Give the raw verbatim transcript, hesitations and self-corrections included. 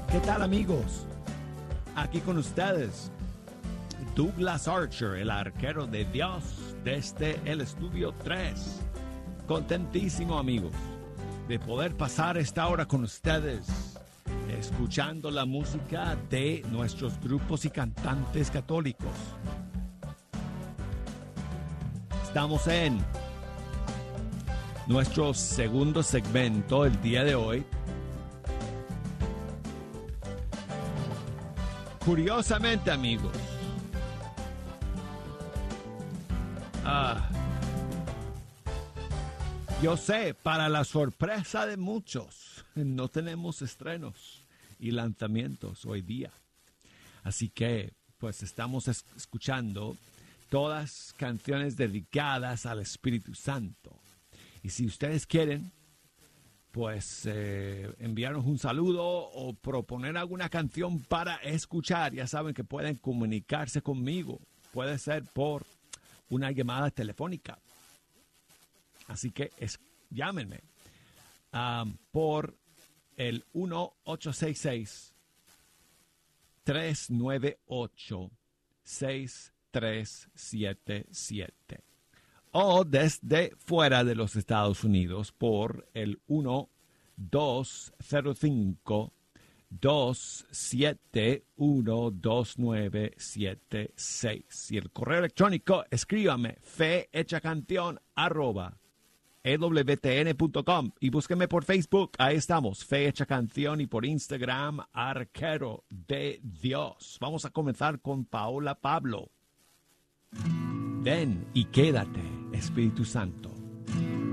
¿Qué tal, amigos? Aquí con ustedes, Douglas Archer, el arquero de Dios, desde el estudio tres. Contentísimo, amigos, de poder pasar esta hora con ustedes, escuchando la música de nuestros grupos y cantantes católicos. Estamos en nuestro segundo segmento el día de hoy. Curiosamente, amigos, ah, yo sé, para la sorpresa de muchos, no tenemos estrenos y lanzamientos hoy día. Así que, pues, estamos es- escuchando todas canciones dedicadas al Espíritu Santo. Y si ustedes quieren, pues eh, enviarnos un saludo o proponer alguna canción para escuchar, ya saben que pueden comunicarse conmigo. Puede ser por una llamada telefónica. Así que es, llámenme um, por el uno ocho seis seis, tres nueve ocho, seis tres siete siete. O desde fuera de los Estados Unidos por el uno dos cero cinco, dos siete uno, dos nueve siete seis. Y el correo electrónico, escríbame fehechacanción arroba e w t n punto com y búsquenme por Facebook, ahí estamos, Fe Hecha Canción, y por Instagram, Arquero de Dios. Vamos a comenzar con Paola Pablo. Ven y quédate, Espíritu Santo.